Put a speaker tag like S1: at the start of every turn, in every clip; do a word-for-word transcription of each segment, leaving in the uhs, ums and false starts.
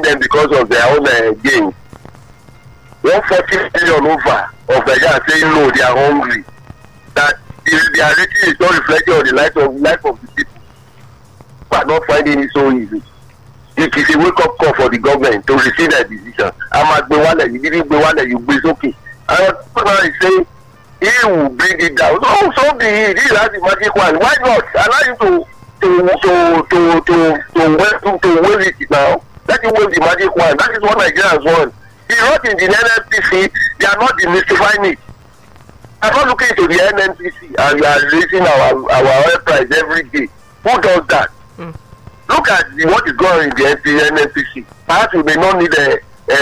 S1: them because of their own uh, gain. one forty million over of Nigerians saying no, they are hungry. That their rating is not reflecting on the life of life of the people. People are not finding it so easy. It is a wake-up call for the government to receive their decision. I'm at the one that you didn't be one that you be okay. And people is saying he will bring it down. No, so be it. This is the magic one. Why not allow you to to to to to to to, to wave it now? That is what the magic one. That is what Nigerians want. He wrote in the N N P C. They are not demystifying it. I'm not looking into the N N P C and we are raising our our oil price every day. Who does that? Mm. Look at the, what is going on in the N N P C. Perhaps we may not need a. Uh,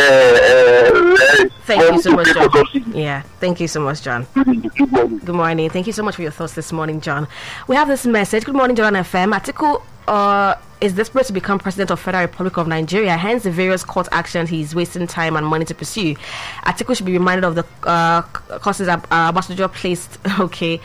S1: uh,
S2: thank you so much, John. Yeah, thank you so much, John. Good morning. Good morning. Thank you so much for your thoughts this morning, John. We have this message. Good morning, Jordan F M. Atiku uh, is desperate to become president of Federal Republic of Nigeria. Hence, the various court actions he's wasting time and money to pursue. Atiku should be reminded of the uh, causes uh, Ambassador placed. Okay.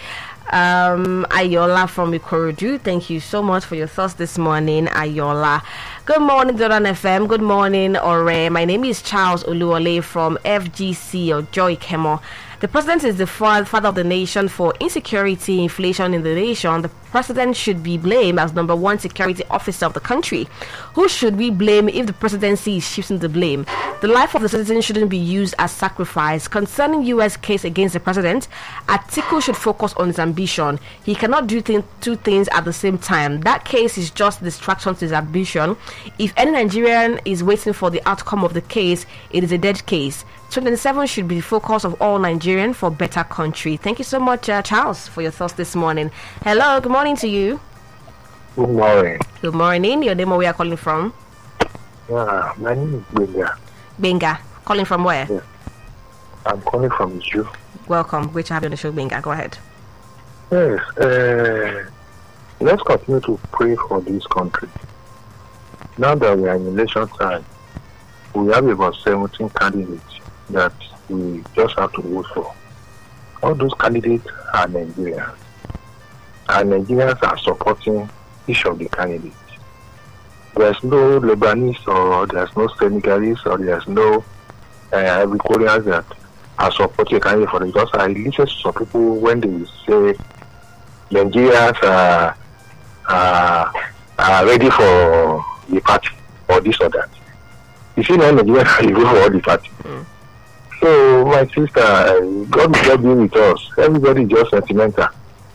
S2: Um, Ayola from Ikorodu, thank you so much for your thoughts this morning, Ayola. Good morning, Jordan F M. Good morning, Ore. My name is Charles Oluwole from F G C or Joy Kemo. The president is the father of the nation. For insecurity, inflation in the nation, the president should be blamed as number one security officer of the country. Who should we blame if the presidency is shifting the blame? The life of the citizen shouldn't be used as sacrifice. Concerning U S case against the president, Atiku should focus on his ambition. He cannot do th- two things at the same time. That case is just distraction to his ambition. If any Nigerian is waiting for the outcome of the case, it is a dead case. twenty-seven should be the focus of all Nigerians for better country. Thank you so much, uh, Charles, for your thoughts this morning. Hello, good morning to you.
S3: Good morning.
S2: Good morning. Your name, where we are calling from?
S3: Yeah, my name is Benga.
S2: Benga. Calling from where?
S3: Yeah. I'm calling from Iju.
S2: Welcome. Great to have you on the show, Benga. Go ahead.
S3: Yes. Uh, let's continue to pray for this country. Now that we are in election time, we have about seventeen candidates that we just have to vote for. All those candidates are Nigerians. And Nigerians are supporting each of the candidates. There's no Lebanese or there's no Senegalese or there's no uh, Koreans that are supporting a candidate for them. Because I listen to some people when they say Nigerians are, are, are ready for the party or this or that. You see, now Nigerians are ready for all the party. Mm. So, my sister, God will just be with us. Everybody is just sentimental.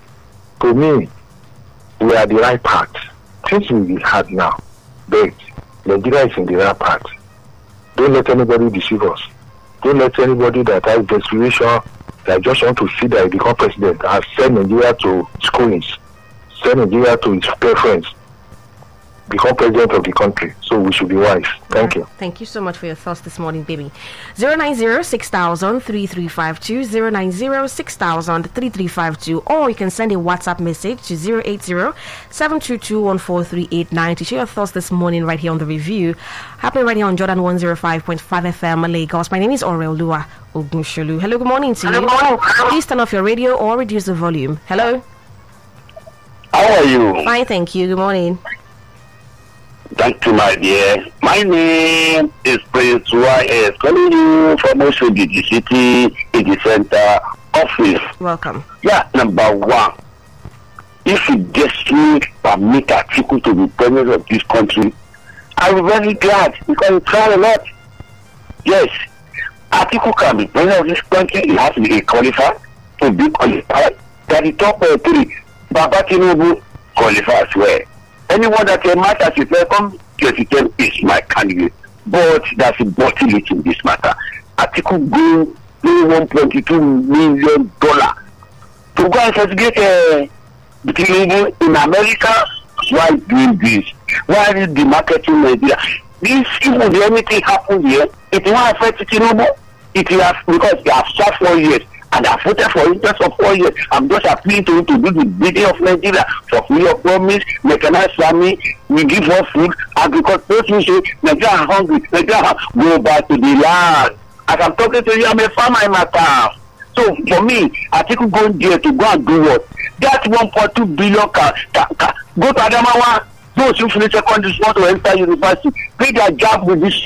S3: To me, we are the right path. Things will be hard now. But Nigeria is in the right path. Don't let anybody deceive us. Don't let anybody that has desperation, that just want to see that he become president, and send Nigeria to schools, send Nigeria to his preference, become president of the country. So we should be wise. Thank you.
S2: Thank you so much for your thoughts this morning, baby. zero nine zero six thousand three three five two, zero nine zero six thousand three three five two, or you can send a WhatsApp message to zero eight zero seven two two one four three eight nine to share your thoughts this morning right here on the review. Happening right here on Jordan one oh five point five F M Lagos. My name is Oreolua Ogunsholu. Hello, good morning to you. Please turn off your radio or reduce the volume. Hello.
S1: How are you?
S2: Fine, thank you. Good morning.
S1: Thank you, my dear. My name is Prince Y S, calling you from Oshogidi City in the center office.
S2: Welcome.
S1: Yeah, number one. If you just permit Atiku to be president of this country, I'm very glad because he tried a lot. Yes, Atiku can be president of this country. He has to be a qualifier to be qualified. That the top uh, three, Baba Tinubu qualifies well. Anyone that can match as a welcome twenty ten is my candidate. But that's a bottle in this matter. Atiku go pay one point two million dollars to go and investigate uh, Tinubu in America. Why doing this? Why is the market in Nigeria? This, if anything happen here, it won't affect Tinubu. It has, because they have served four years. And I voted for him just for four years. I'm just appealing to him to do the bidding of Nigeria for free of promise, mechanized farming, we give us food, agriculture. Those who say Nigeria are hungry, Nigeria are hungry, go back to the land. As I'm talking to you, I'm a farmer in my town. So for me, I think we go there to go and do what? That one point two billion can, can, can go to Adamawa. Those who finish secondary school to enter university, pay their job with this